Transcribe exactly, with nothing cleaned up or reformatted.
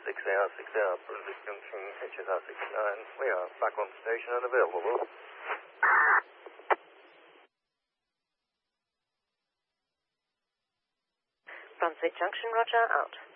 six hour, six hour, Brunswick Junction, H S R sixty-nine. We are back on station and available. Brunswick Junction, roger, out.